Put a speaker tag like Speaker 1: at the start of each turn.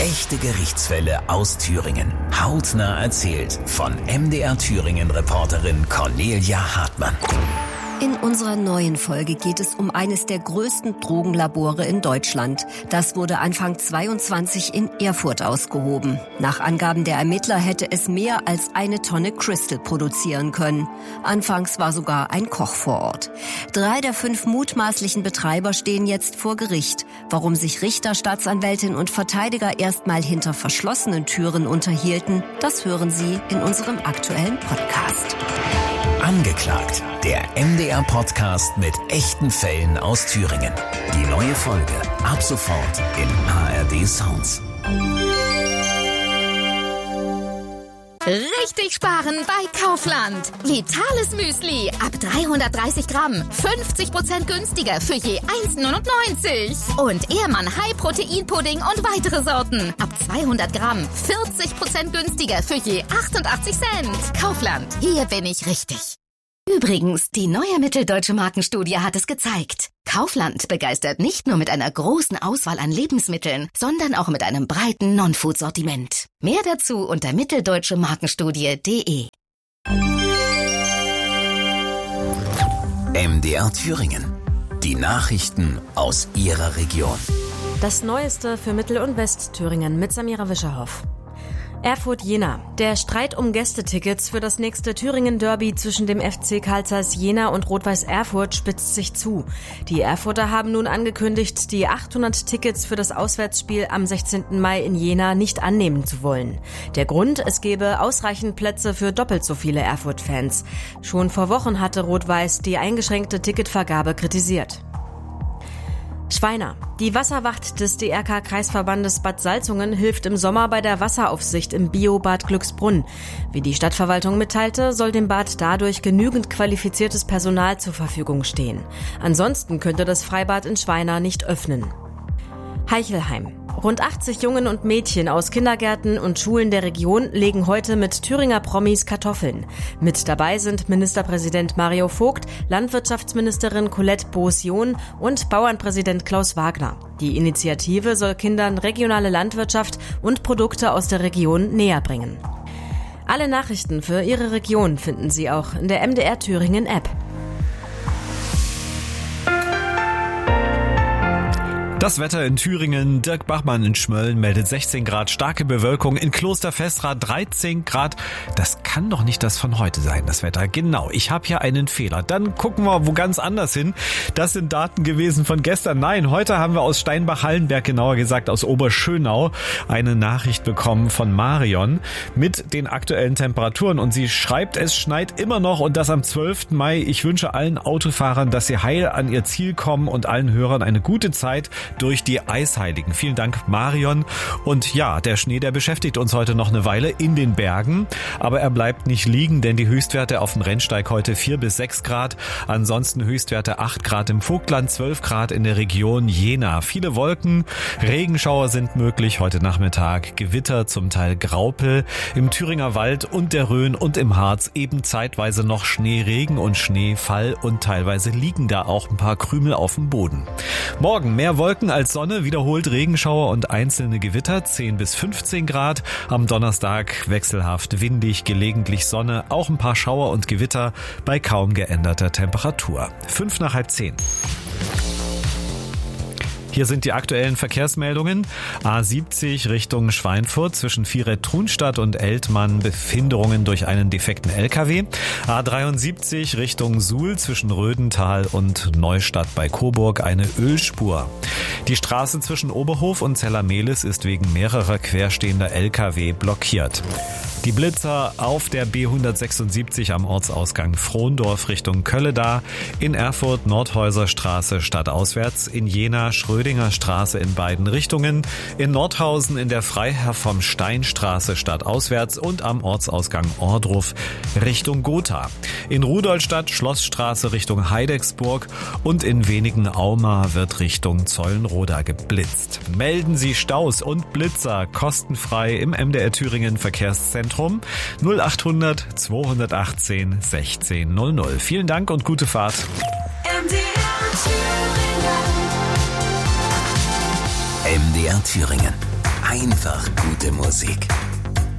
Speaker 1: Echte Gerichtsfälle aus Thüringen. Hautnah erzählt von MDR Thüringen-Reporterin Cornelia Hartmann.
Speaker 2: In unserer neuen Folge geht es um eines der größten Drogenlabore in Deutschland. Das wurde Anfang 22 in Erfurt ausgehoben. Nach Angaben der Ermittler hätte es mehr als 1 Tonne Crystal produzieren können. Anfangs war sogar ein Koch vor Ort. 3 der 5 mutmaßlichen Betreiber stehen jetzt vor Gericht. Warum sich Richter, Staatsanwältin und Verteidiger erstmal hinter verschlossenen Türen unterhielten, das hören Sie in unserem aktuellen Podcast.
Speaker 1: Angeklagt, der MDR-Podcast mit echten Fällen aus Thüringen. Die neue Folge ab sofort in ARD Sounds.
Speaker 3: Richtig sparen bei Kaufland. Vitales Müsli ab 330 Gramm. 50% günstiger für je 1,99. Und Ehrmann High-Protein-Pudding und weitere Sorten. Ab 200 Gramm. 40% günstiger für je 88 Cent. Kaufland. Hier bin ich richtig. Übrigens, die neue Mitteldeutsche Markenstudie hat es gezeigt. Kaufland begeistert nicht nur mit einer großen Auswahl an Lebensmitteln, sondern auch mit einem breiten Non-Food-Sortiment. Mehr dazu unter mitteldeutschemarkenstudie.de.
Speaker 1: MDR Thüringen. Die Nachrichten aus Ihrer Region.
Speaker 4: Das Neueste für Mittel- und Westthüringen mit Samira Wischerhoff. Erfurt-Jena. Der Streit um Gästetickets für das nächste Thüringen-Derby zwischen dem FC Carl Zeiss Jena und Rot-Weiß Erfurt spitzt sich zu. Die Erfurter haben nun angekündigt, die 800 Tickets für das Auswärtsspiel am 16. Mai in Jena nicht annehmen zu wollen. Der Grund, es gebe ausreichend Plätze für doppelt so viele Erfurt-Fans. Schon vor Wochen hatte Rot-Weiß die eingeschränkte Ticketvergabe kritisiert. Schweiner. Die Wasserwacht des DRK-Kreisverbandes Bad Salzungen hilft im Sommer bei der Wasseraufsicht im Biobad Glücksbrunn. Wie die Stadtverwaltung mitteilte, soll dem Bad dadurch genügend qualifiziertes Personal zur Verfügung stehen. Ansonsten könnte das Freibad in Schweiner nicht öffnen. Heichelheim. Rund 80 Jungen und Mädchen aus Kindergärten und Schulen der Region legen heute mit Thüringer Promis Kartoffeln. Mit dabei sind Ministerpräsident Mario Vogt, Landwirtschaftsministerin Colette Boos-John und Bauernpräsident Klaus Wagner. Die Initiative soll Kindern regionale Landwirtschaft und Produkte aus der Region näher bringen. Alle Nachrichten für Ihre Region finden Sie auch in der MDR Thüringen App.
Speaker 5: Das Wetter in Thüringen. Dirk Bachmann in Schmölln meldet 16 Grad, starke Bewölkung. In Kloster-Festrath 13 Grad. Das kann doch nicht das von heute sein, das Wetter. Genau, ich habe hier einen Fehler. Dann gucken wir wo ganz anders hin. Das sind Daten gewesen von gestern. Nein, heute haben wir aus Steinbach-Hallenberg, genauer gesagt aus Oberschönau, eine Nachricht bekommen von Marion mit den aktuellen Temperaturen. Und sie schreibt, es schneit immer noch und das am 12. Mai. Ich wünsche allen Autofahrern, dass sie heil an ihr Ziel kommen und allen Hörern eine gute Zeit durch die Eisheiligen. Vielen Dank, Marion. Und ja, der Schnee, der beschäftigt uns heute noch eine Weile in den Bergen, aber er bleibt nicht liegen, denn die Höchstwerte auf dem Rennsteig heute 4 bis 6 Grad. Ansonsten Höchstwerte 8 Grad im Vogtland, 12 Grad in der Region Jena. Viele Wolken, Regenschauer sind möglich heute Nachmittag, Gewitter, zum Teil Graupel, im Thüringer Wald und der Rhön und im Harz eben zeitweise noch Schneeregen und Schneefall und teilweise liegen da auch ein paar Krümel auf dem Boden. Morgen mehr Wolken als Sonne, wiederholt Regenschauer und einzelne Gewitter, 10 bis 15 Grad. Am Donnerstag wechselhaft windig, gelegentlich Sonne, auch ein paar Schauer und Gewitter bei kaum geänderter Temperatur. 5 nach halb 10. Hier sind die aktuellen Verkehrsmeldungen. A70 Richtung Schweinfurt zwischen Viret-Trunstadt und Eltmann Behinderungen durch einen defekten LKW. A73 Richtung Suhl zwischen Rödental und Neustadt bei Coburg eine Ölspur. Die Straße zwischen Oberhof und Zellermehlis ist wegen mehrerer querstehender LKW blockiert. Die Blitzer auf der B176 am Ortsausgang Frohndorf Richtung Kölleda, in Erfurt Nordhäuserstraße stadtauswärts, in Jena Schrödinger Straße in beiden Richtungen, in Nordhausen in der Freiherr vom Stein Straße stadtauswärts und am Ortsausgang Ohrdruf Richtung Gotha. In Rudolstadt Schlossstraße Richtung Heidecksburg und in Wenigen-Auma wird Richtung Zollenroda geblitzt. Melden Sie Staus und Blitzer kostenfrei im MDR Thüringen Verkehrszentrum 0800 218 1600. Vielen Dank und gute Fahrt.
Speaker 1: MDR Thüringen. einfach gute Musik.